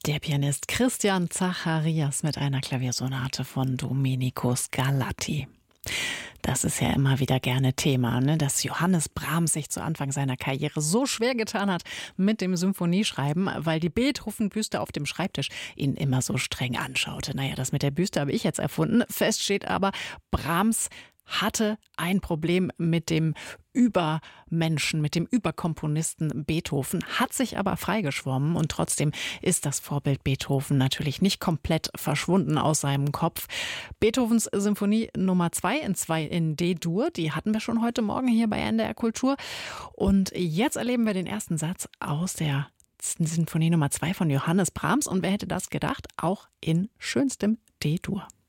Der Pianist Christian Zacharias mit einer Klaviersonate von Domenico Scarlatti. Das ist ja immer wieder gerne Thema, ne? Dass Johannes Brahms sich zu Anfang seiner Karriere so schwer getan hat mit dem Symphonieschreiben, weil die Beethoven-Büste auf dem Schreibtisch ihn immer so streng anschaute. Naja, das mit der Büste habe ich jetzt erfunden. Fest steht aber, Brahms hatte ein Problem mit dem Übermenschen, mit dem Überkomponisten Beethoven, hat sich aber freigeschwommen und trotzdem ist das Vorbild Beethoven natürlich nicht komplett verschwunden aus seinem Kopf. Beethovens Symphonie Nummer 2 in D-Dur, die hatten wir schon heute Morgen hier bei NDR Kultur und jetzt erleben wir den ersten Satz aus der Sinfonie Nummer 2 von Johannes Brahms und wer hätte das gedacht, auch in schönstem D-Dur.